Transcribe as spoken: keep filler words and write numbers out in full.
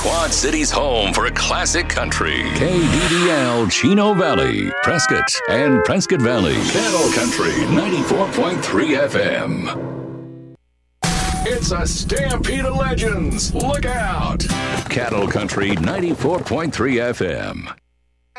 Quad City's home for a classic country. K D D L Chino Valley, Prescott, and Prescott Valley. Cattle Country ninety-four point three F M. It's a stampede of legends. Look out. Cattle Country ninety-four point three F M.